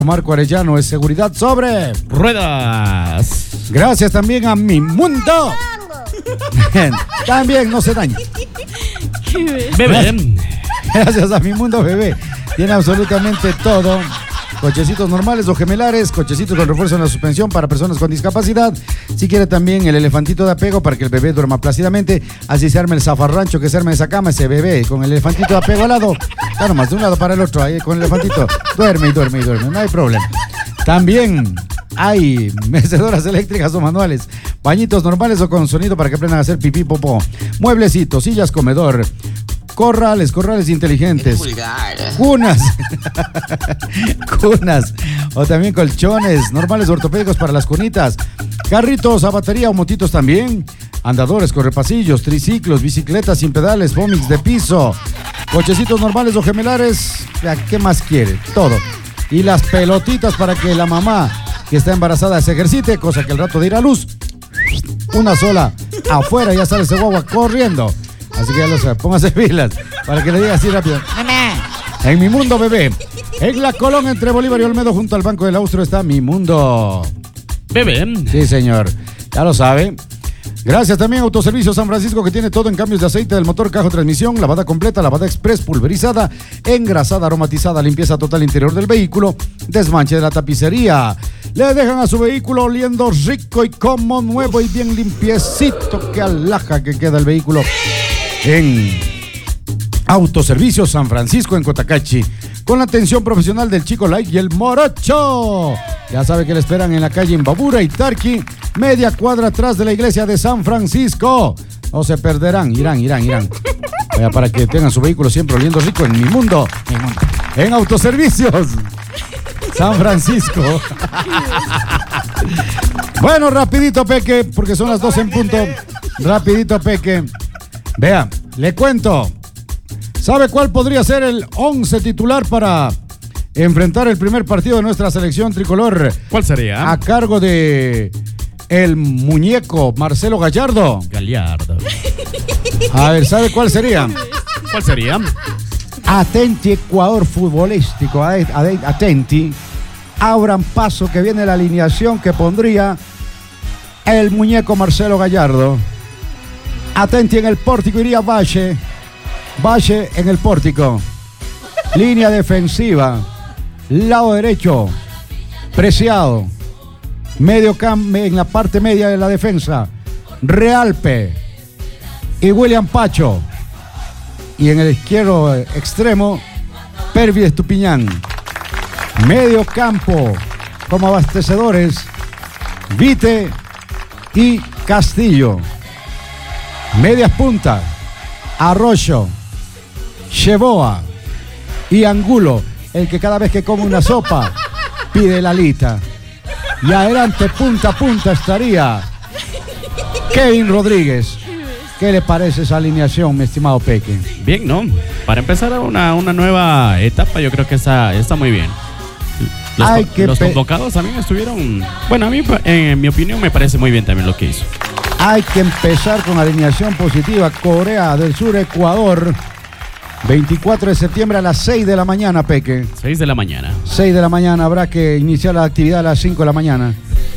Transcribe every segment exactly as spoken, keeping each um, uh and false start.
Marco Arellano es seguridad sobre ruedas. Gracias también a Mi Mundo. También no se daña. Bebé. Gracias a Mi Mundo Bebé. Tiene absolutamente todo. Cochecitos normales o gemelares, cochecitos con refuerzo en la suspensión para personas con discapacidad. Si quiere también el elefantito de apego para que el bebé duerma plácidamente. Así se arme el zafarrancho que se arme esa cama, ese bebé con el elefantito de apego al lado. Está nomás de un lado para el otro, ahí con el elefantito. Duerme y duerme y duerme, no hay problema. También hay mecedoras eléctricas o manuales, bañitos normales o con sonido para que aprendan a hacer pipí, popó. Mueblecitos, sillas, comedor. Corrales, corrales inteligentes. Cunas. Cunas. O también colchones normales ortopédicos para las cunitas. Carritos a batería o motitos también. Andadores, correpasillos, triciclos, bicicletas sin pedales, vómix de piso. Cochecitos normales o gemelares. ¿Qué más quiere? Todo. Y las pelotitas para que la mamá que está embarazada se ejercite, cosa que al rato de ir a luz, una sola afuera, ya sale ese guagua corriendo. Así que ya lo sabe, póngase pilas para que le diga así rápido. En Mi Mundo Bebé. En la Colón entre Bolívar y Olmedo junto al Banco del Austro está Mi Mundo Bebé. Sí, señor. Ya lo sabe. Gracias también a Autoservicio San Francisco, que tiene todo en cambios de aceite del motor, caja, transmisión, lavada completa, lavada express, pulverizada, engrasada, aromatizada, limpieza total interior del vehículo, desmanche de la tapicería. Le dejan a su vehículo oliendo rico y como nuevo y bien limpiecito. Qué alhaja que queda el vehículo en Autoservicio San Francisco en Cotacachi, con la atención profesional del Chico Light y el Morocho. Ya sabe que le esperan en la calle Imbabura y Tarqui, media cuadra atrás de la iglesia de San Francisco. No se perderán, irán, irán, irán. Vaya, para que tengan su vehículo siempre oliendo rico en Mi Mundo, Mi Mundo. En Autoservicios San Francisco. Bueno, rapidito, Peque, porque son las doce en punto. Rapidito, Peque. Vea, le cuento. ¿Sabe cuál podría ser el once titular para enfrentar el primer partido de nuestra selección tricolor? ¿Cuál sería? A cargo de el muñeco Marcelo Gallardo. Gallardo. A ver, ¿sabe cuál sería? ¿Cuál sería? Atenti, Ecuador futbolístico. Atenti. Abran paso que viene la alineación que pondría el muñeco Marcelo Gallardo. Atenti, en el pórtico iría Valle. Valle en el pórtico. Línea defensiva. Lado derecho. Preciado. Medio campo en la parte media de la defensa. Realpe. Y William Pacho. Y en el izquierdo extremo, Pervis Estupiñán. Medio campo como abastecedores, Vite y Castillo. Medias puntas, Arroyo, Cheboa y Angulo, el que cada vez que come una sopa pide la alita. Y adelante, punta a punta, estaría Kevin Rodríguez. ¿Qué le parece esa alineación, mi estimado Peque? Bien, ¿no? Para empezar una, una nueva etapa, yo creo que está, está muy bien. Los, Hay que los pe- convocados también estuvieron... Bueno, a mí, en mi opinión, me parece muy bien también lo que hizo. Hay que empezar con alineación positiva. Corea del Sur, Ecuador. veinticuatro de septiembre a las seis de la mañana, Peque. seis de la mañana. seis de la mañana. Habrá que iniciar la actividad a las cinco de la mañana.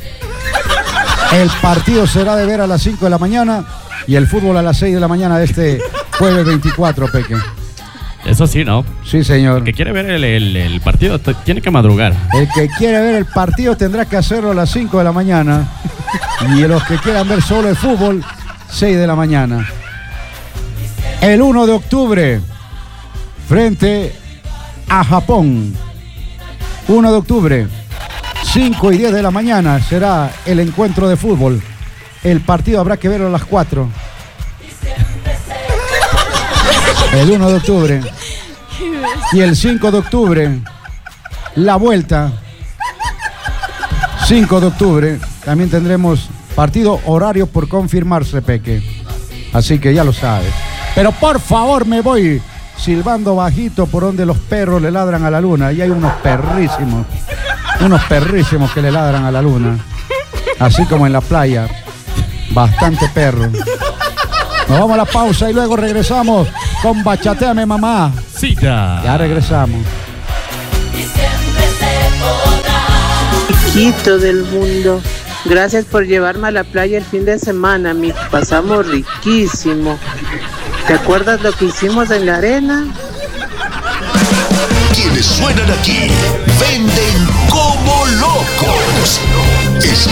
El partido será de ver a las cinco de la mañana y el fútbol a las seis de la mañana de este jueves veinticuatro, Peque. Eso sí, ¿no? Sí, señor. El que quiere ver el, el, el partido t- tiene que madrugar. El que quiere ver el partido tendrá que hacerlo a las cinco de la mañana. Y los que quieran ver solo el fútbol, seis de la mañana. El uno de octubre, frente a Japón. uno de octubre, cinco y diez de la mañana será el encuentro de fútbol. El partido habrá que verlo a las cuatro. El uno de octubre. Y el cinco de octubre, la vuelta. cinco de octubre, también tendremos partido, horario por confirmarse, Peque. Así que ya lo sabes. Pero por favor, me voy silbando bajito por donde los perros le ladran a la luna. Y hay unos perrísimos, unos perrísimos que le ladran a la luna. Así como en la playa. Bastante perro. Nos vamos a la pausa y luego regresamos con Bachateame Mamá. Cita. Ya regresamos. Y siempre se podrá. Mijito del mundo, gracias por llevarme a la playa el fin de semana, mi. Pasamos riquísimo. ¿Te acuerdas lo que hicimos en la arena? Quienes suenan aquí venden como locos. Es